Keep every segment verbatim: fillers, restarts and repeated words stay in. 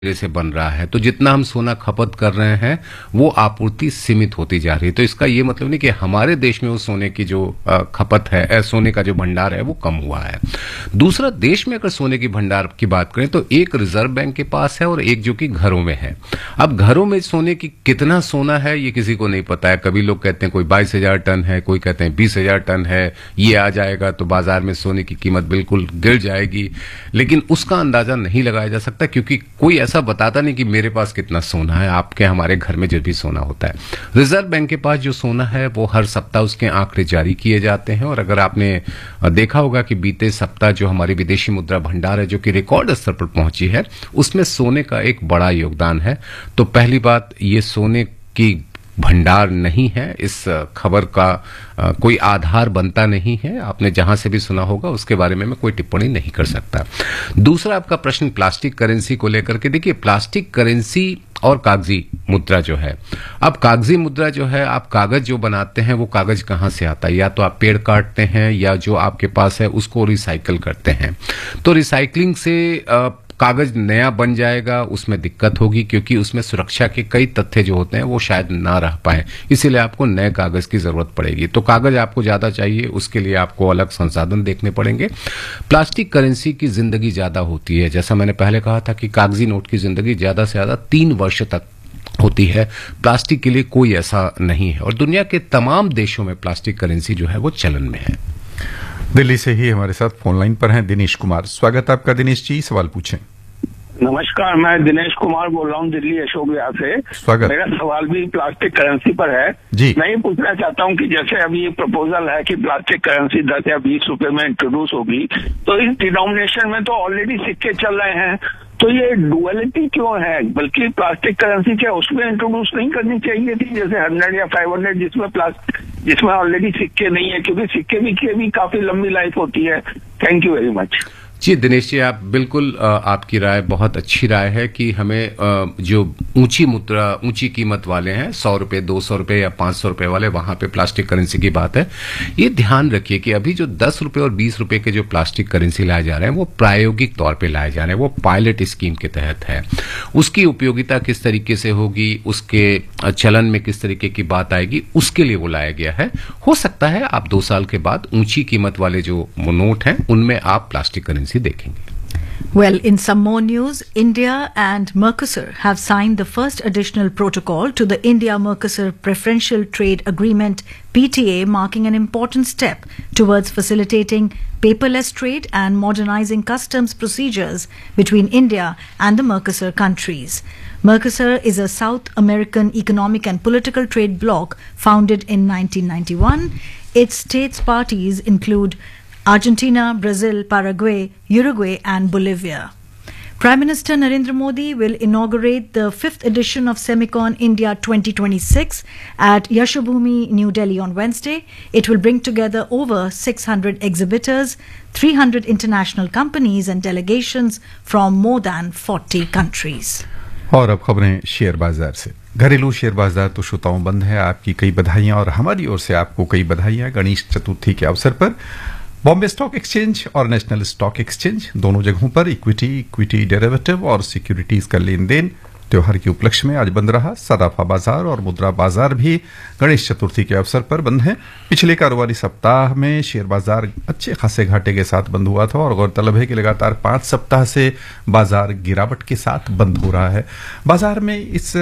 से बन रहा है, तो जितना हम सोना खपत कर रहे हैं वो आपूर्ति सीमित होती जा रही है। तो इसका ये मतलब नहीं कि हमारे देश में वो सोने की जो खपत है, सोने का जो भंडार है वो कम हुआ है। दूसरा, देश में अगर सोने की भंडार की बात करें तो एक रिजर्व बैंक के पास है और एक जो कि घरों में है। अब घरों में सोने की कितना सोना है ये किसी को नहीं पता है। कभी लोग कहते हैं कोई बाईस हजार टन है, कोई कहते हैं बीस हजार टन है, ये आ जाएगा तो बाजार में सोने की कीमत बिल्कुल गिर जाएगी, लेकिन उसका अंदाजा नहीं लगाया जा सकता क्योंकि कोई ऐसा बताता नहीं कि मेरे पास कितना सोना है। आपके हमारे घर में जो भी सोना होता है, रिजर्व बैंक के पास जो सोना है वो हर सप्ताह उसके आंकड़े जारी किए जाते हैं। और अगर आपने देखा होगा कि बीते सप्ताह जो हमारी विदेशी मुद्रा भंडार है जो कि रिकॉर्ड स्तर पर पहुंची है, उसमें सोने का एक बड़ा योगदान है। तो पहली बात, ये सोने की भंडार नहीं है, इस खबर का आ, कोई आधार बनता नहीं है। आपने जहां से भी सुना होगा उसके बारे में मैं कोई टिप्पणी नहीं कर सकता। दूसरा, आपका प्रश्न प्लास्टिक करेंसी को लेकर के, देखिए प्लास्टिक करेंसी और कागजी मुद्रा जो है, अब कागजी मुद्रा जो है, आप कागज जो बनाते हैं वो कागज कहां से आता है? या तो आप पेड़ काटते हैं या जो आपके पास है उसको रिसाइकल करते हैं। तो रिसाइकलिंग से आ, कागज नया बन जाएगा, उसमें दिक्कत होगी क्योंकि उसमें सुरक्षा के कई तथ्य जो होते हैं वो शायद ना रह पाए, इसीलिए आपको नए कागज की जरूरत पड़ेगी। तो कागज आपको ज्यादा चाहिए, उसके लिए आपको अलग संसाधन देखने पड़ेंगे। प्लास्टिक करेंसी की जिंदगी ज्यादा होती है, जैसा मैंने पहले कहा था कि कागजी नोट की जिंदगी ज्यादा से ज्यादा तीन वर्ष तक होती है। प्लास्टिक के लिए कोई ऐसा नहीं है और दुनिया के तमाम देशों में प्लास्टिक करेंसी जो है वो चलन में है। दिल्ली से ही हमारे साथ फोन लाइन पर हैं दिनेश कुमार। स्वागत है आपका दिनेश जी, सवाल पूछें। नमस्कार, मैं दिनेश कुमार बोल रहा हूँ दिल्ली अशोक विहार से। स्वागत। मेरा सवाल भी प्लास्टिक करेंसी पर है जी। मैं ये पूछना चाहता हूँ कि जैसे अभी ये प्रपोजल है कि प्लास्टिक करेंसी दस या बीस रुपए में इंट्रोड्यूस होगी, तो इस डिनोमिनेशन में तो ऑलरेडी सिक्के चल रहे हैं, तो ये डुअलिटी क्यों है? बल्कि प्लास्टिक करेंसी क्या उसमें इंट्रोड्यूस नहीं करनी चाहिए थी, जैसे हंड्रेड या फाइव हंड्रेड जिसमें प्लास्टिक जिसमें ऑलरेडी सिक्के नहीं है, क्योंकि सिक्के भी की भी काफी लंबी लाइफ होती है। Thank you very much. जी दिनेश जी, आप बिल्कुल, आपकी राय बहुत अच्छी राय है कि हमें जो ऊंची मुद्रा ऊंची कीमत वाले हैं, सौ रुपए दो सौ रुपए या पांच सौ रुपए वाले, वहां पे प्लास्टिक करेंसी की बात है। ये ध्यान रखिए कि अभी जो दस रुपए और बीस रुपए के जो प्लास्टिक करेंसी लाए जा रहे हैं वो प्रायोगिक तौर पे लाए जा रहे हैं, वो पायलट स्कीम के तहत है। उसकी उपयोगिता किस तरीके से होगी, उसके चलन में किस तरीके की बात आएगी, उसके लिए वो लाया गया है। हो सकता है आप दो साल के बाद ऊंची कीमत वाले जो नोट हैं उनमें आप प्लास्टिक करेंसी देखेंगे। Well, in some more news, India and Mercosur have signed the first additional protocol to the India-Mercosur Preferential Trade Agreement P T A, marking an important step towards facilitating paperless trade and modernizing customs procedures between India and the Mercosur countries. Mercosur is a South American economic and political trade bloc founded in nineteen ninety-one. Its states parties include Argentina, Brazil, Paraguay, Uruguay and Bolivia. Prime Minister Narendra Modi will inaugurate the fifth edition of Semicon India twenty twenty-six at Yashobhoomi, New Delhi on Wednesday. It will bring together over six hundred exhibitors, three hundred international companies and delegations from more than forty countries. और अब खबरें share बाजार से। घरेलू share बाजार तो श्रोताओं बंद है। आपकी कई बधाइयां और हमारी ओर से आपको कई बधाइयां गणेश चतुर्थी के अवसर पर। बॉम्बे स्टॉक एक्सचेंज और नेशनल स्टॉक एक्सचेंज दोनों जगहों पर इक्विटी, इक्विटी डेरिवेटिव और सिक्योरिटीज का लेन देन त्योहार के उपलक्ष्य में आज बंद रहा। सराफा बाजार और मुद्रा बाजार भी गणेश चतुर्थी के अवसर पर बंद हैं। पिछले कारोबारी सप्ताह में शेयर बाजार अच्छे खासे घाटे के साथ बंद हुआ था और गौरतलब है कि लगातार पांच सप्ताह से बाजार गिरावट के साथ बंद हो रहा है। बाजार में इस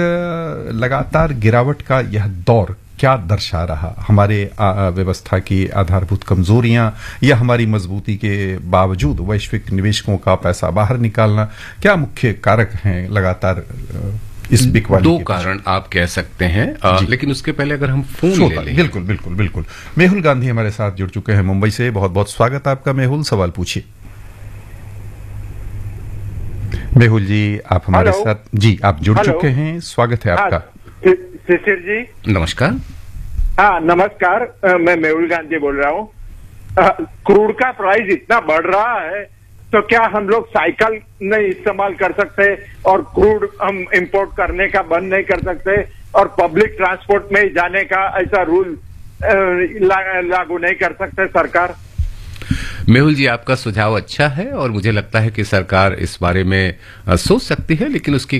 लगातार गिरावट का यह दौर क्या दर्शा रहा? हमारे व्यवस्था की आधारभूत कमजोरियां या हमारी मजबूती के बावजूद वैश्विक निवेशकों का पैसा बाहर निकालना, क्या मुख्य कारक हैं लगातार इस बिकवाली? दो कारण आप कह सकते हैं, आ, लेकिन उसके पहले अगर हम फोन ले लें। बिल्कुल बिल्कुल बिल्कुल। मेहुल गांधी हमारे साथ जुड़ चुके हैं मुंबई से। बहुत बहुत स्वागत आपका मेहुल, सवाल पूछिए। मेहुल जी आप हमारे साथ, जी आप जुड़ चुके हैं, स्वागत है आपका। शिशिर जी नमस्कार। हाँ नमस्कार, मैं मेहुल गांधी बोल रहा हूँ। क्रूड का प्राइस इतना बढ़ रहा है तो क्या हम लोग साइकिल नहीं इस्तेमाल कर सकते और क्रूड हम इंपोर्ट करने का बंद नहीं कर सकते और पब्लिक ट्रांसपोर्ट में जाने का ऐसा रूल लागू नहीं कर सकते सरकार? मेहुल जी, आपका सुझाव अच्छा है और मुझे लगता है कि सरकार इस बारे में सोच सकती है, लेकिन उसकी